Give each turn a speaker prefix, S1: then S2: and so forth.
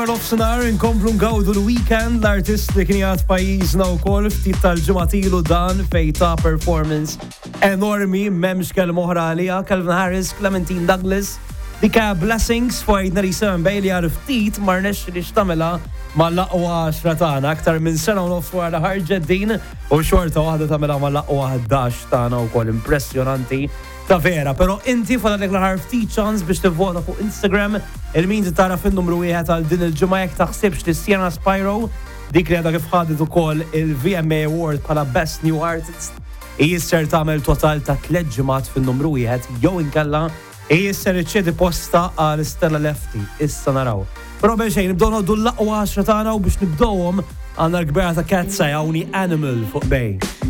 S1: Nofsinhar inkomplu ngawdu l-weekend l-artist li kien jgħat pajjiżna wkoll ftit tal-ġimgħatilu dan fejn ta' performance enormi m'hemmx kelma oħra għaliha Calvin Harris, Clementine Douglas, dika Blessings f'għidna li Sam Bailey għal ftit ma rnexxilix tagħmilha mal-laqwa 10 tagħna aktar minn sena u nofs wara ħarġet din u xorta waħda tagħmilha mal-laqwa 11 tagħna wkoll impressjonanti. Ta' vera, pero inti fadalek l-ħar ftit chance biex tivvota fuq Instagram il-min tara fin-numru 1 għal din il-ġimgħa jekk taħsibx li Sienna Spyro dik li għadha kif ħadet ukoll il-VMA Award bħala Best New Artist jisser tagħmel total ta' 3 ġimgħat fin-numru 1 jew inkella jisser iċċedi posta għal Stella Lefty issa naraw. Però biex nibdew noddu l-laqwa 10 tagħna u biex nibdewhom għandna l-kbira ta' Cat Sajawni Animal fuq Bej.